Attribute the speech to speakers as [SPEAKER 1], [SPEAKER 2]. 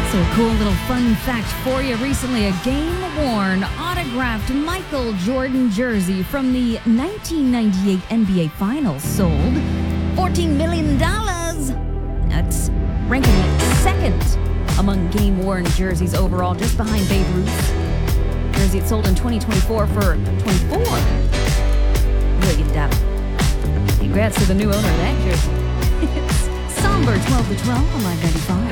[SPEAKER 1] So a cool little fun fact for you. Recently, a game-worn, autographed Michael Jordan jersey from the 1998 NBA Finals sold $14 million. That's ranking second among game-worn jerseys overall, just behind Babe Ruth's jersey. It sold in 2024 for $24 million. Congrats to the new owner of that jersey. It's Somber 12 to 12 on Live 95.